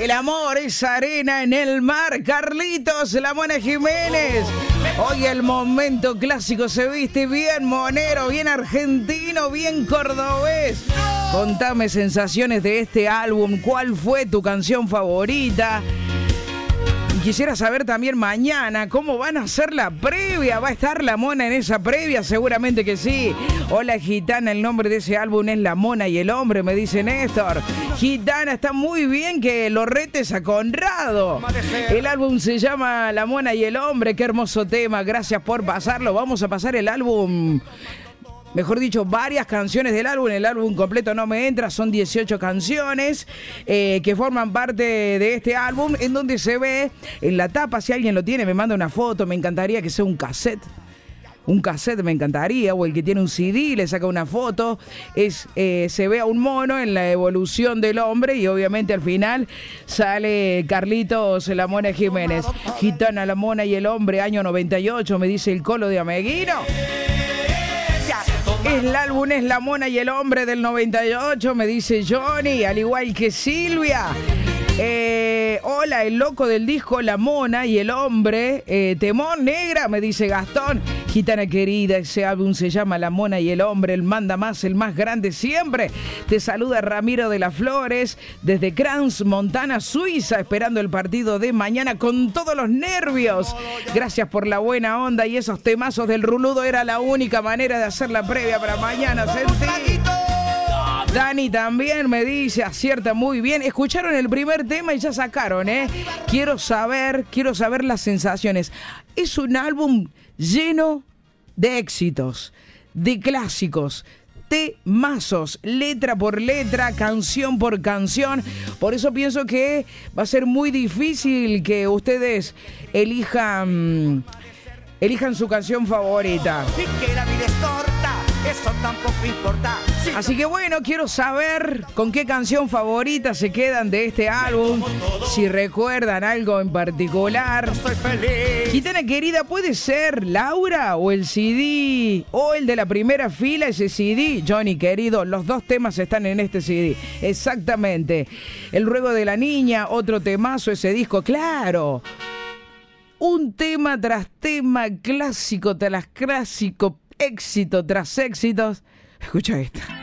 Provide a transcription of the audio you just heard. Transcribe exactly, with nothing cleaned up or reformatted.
El amor es arena en el mar. Carlitos, la Mona Jiménez. Hoy el momento clásico se viste bien monero, bien argentino, bien cordobés. Contame sensaciones de este álbum. ¿Cuál fue tu canción favorita? Quisiera saber también mañana cómo van a hacer la previa. ¿Va a estar la Mona en esa previa? Seguramente que sí. Hola, Gitana, el nombre de ese álbum es La Mona y el Hombre, me dice Néstor. Gitana, está muy bien que lo retes a Conrado. El álbum se llama La Mona y el Hombre. Qué hermoso tema, gracias por pasarlo. Vamos a pasar el álbum... Mejor dicho, varias canciones del álbum. El álbum completo no me entra. Son dieciocho canciones eh, que forman parte de este álbum, en donde se ve en la tapa, si alguien lo tiene, me manda una foto. Me encantaría que sea un cassette. Un cassette me encantaría, o el que tiene un C D le saca una foto. Es eh, se ve a un mono en la evolución del hombre y obviamente al final sale Carlitos, la Mona Jiménez. Gitana, la Mona y el Hombre, año noventa y ocho, me dice el Colo de Ameguino. El álbum es La Mona y el Hombre del noventa y ocho, me dice Johnny, al igual que Silvia. Eh, hola, el loco del disco La Mona y el Hombre, eh, Temón Negra, me dice Gastón. Gitana querida, ese álbum se llama La Mona y el Hombre, el manda más, el más grande siempre. Te saluda Ramiro de las Flores desde Crans Montana, Suiza, esperando el partido de mañana con todos los nervios. Gracias por la buena onda y esos temazos del Ruludo, era la única manera de hacer la previa para mañana, sentí. Dani también me dice, acierta muy bien. Escucharon el primer tema y ya sacaron, ¿eh? Quiero saber, quiero saber las sensaciones. Es un álbum lleno de éxitos, de clásicos, temazos, letra por letra, canción por canción. Por eso pienso que va a ser muy difícil que ustedes elijan, elijan su canción favorita. Y que la vida es corta, eso tampoco importa. Así que bueno, quiero saber con qué canción favorita se quedan de este álbum. Si recuerdan algo en particular. Soy feliz. Gitana querida, ¿puede ser Laura o el C D? O el de la primera fila, ese C D. Johnny querido, los dos temas están en este C D. Exactamente. El ruego de la niña, otro temazo, ese disco, claro. Un tema tras tema, clásico tras clásico, éxito tras éxitos. Escucha esta.